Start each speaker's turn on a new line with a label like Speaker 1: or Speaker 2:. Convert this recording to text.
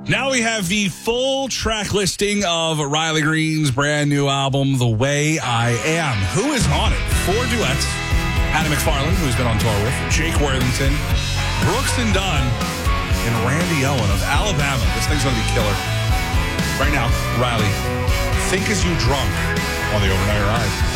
Speaker 1: Now we have the full track listing of Riley Green's brand new album, The Way I Am. Who is on it? 4 duets. Adam McFarland, who's been on tour with, Jake Worthington, Brooks and Dunn, and Randy Owen of Alabama. This thing's going to be killer. Right now, Riley, Think As You Drunk on the Overnight Ride.